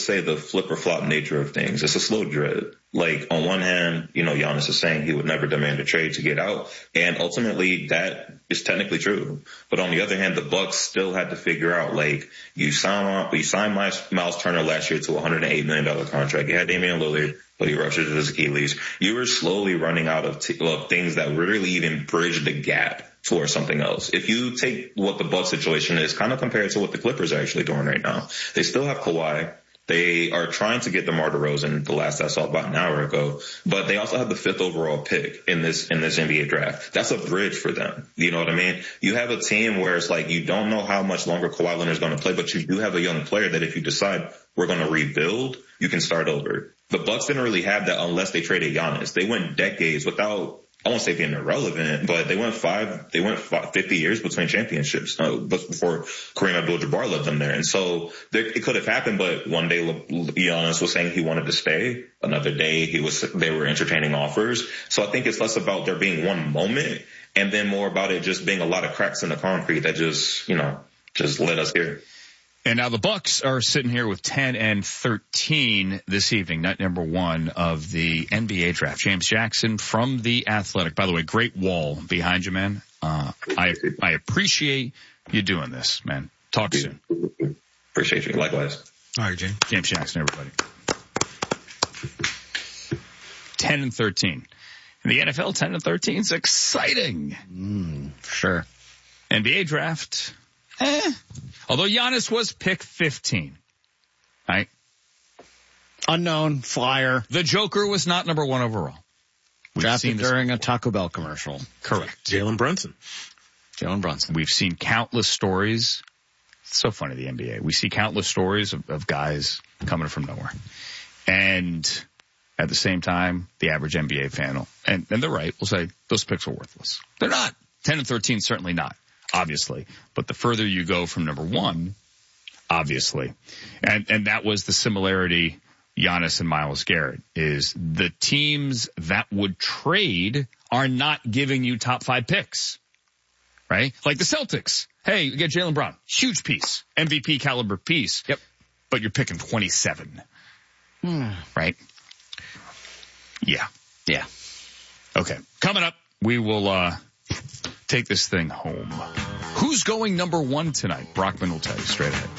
say the flip or flop nature of things. It's a slow drip. Like, on one hand, Giannis is saying he would never demand a trade to get out, and ultimately that is technically true. But on the other hand, the Bucks still had to figure out, like, you signed Miles Turner last year to a $108 million contract. You had Damian Lillard, but he ruptured his Achilles. You were slowly running out of things that really even bridge the gap towards something else. If you take what the Bucks situation is, kind of compared to what the Clippers are actually doing right now, they still have Kawhi. They are trying to get DeMar DeRozan, the last I saw about an hour ago, but they also have the 5th overall pick in this NBA draft. That's a bridge for them. You know what I mean? You have a team where it's like you don't know how much longer Kawhi Leonard is going to play, but you do have a young player that if you decide we're going to rebuild, you can start over. The Bucks didn't really have that unless they traded Giannis. They went decades without, I won't say being irrelevant, but they went 50 years between championships, before Kareem Abdul-Jabbar led them there. And so it could have happened, but one day Giannis was saying he wanted to stay. Another day they were entertaining offers. So I think it's less about there being one moment and then more about it just being a lot of cracks in the concrete that just led us here. And now the Bucks are sitting here with 10-13 this evening, night number 1 of the NBA draft. James Jackson from The Athletic. By the way, great wall behind you, man. I appreciate you doing this, man. Talk soon. Appreciate you. Likewise. All right, James. James Jackson, everybody. 10-13. In the NFL, 10-13 is exciting. Sure. NBA draft, although Giannis was pick 15, right? Unknown flyer. The Joker was not number 1 overall. Drafted during a Taco Bell commercial. Correct. Jalen Brunson. We've seen countless stories. It's so funny, the NBA. We see countless stories of guys coming from nowhere. And at the same time, the average NBA fan, and they're right, will say those picks are worthless. They're not. 10-13, certainly not. Obviously. But the further you go from number 1, obviously. And that was the similarity, Giannis and Myles Garrett, is the teams that would trade are not giving you top 5 picks. Right? Like the Celtics. Hey, you get Jaylen Brown. Huge piece. MVP caliber piece. Yep. But you're picking 27. Right? Yeah. Okay. Coming up, we will, take this thing home. Who's going number 1 tonight? Brockman will tell you straight ahead.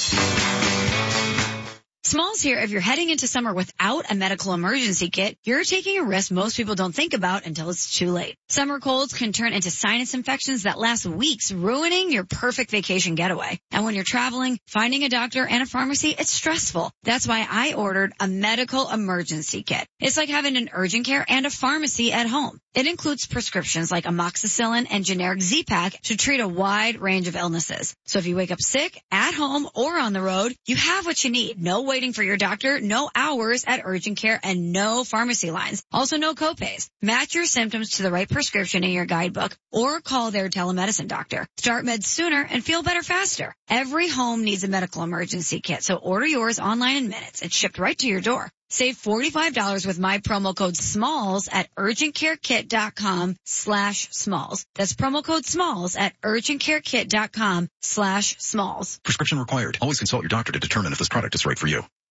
Smalls here. If you're heading into summer without a medical emergency kit, you're taking a risk most people don't think about until it's too late. Summer colds can turn into sinus infections that last weeks, ruining your perfect vacation getaway. And when you're traveling, finding a doctor and a pharmacy, it's stressful. That's why I ordered a medical emergency kit. It's like having an urgent care and a pharmacy at home. It includes prescriptions like amoxicillin and generic Z-Pak to treat a wide range of illnesses. So if you wake up sick, at home, or on the road, you have what you need. No waiting for your doctor, no hours at urgent care, and no pharmacy lines. Also no copays. Match your symptoms to the right prescription in your guidebook or call their telemedicine doctor. Start meds sooner and feel better faster. Every home needs a medical emergency kit, so order yours online in minutes. It's shipped right to your door. Save $45 with my promo code SMALLS at urgentcarekit.com/smalls. That's promo code SMALLS at urgentcarekit.com/smalls. Prescription required. Always consult your doctor to determine if this product is right for you.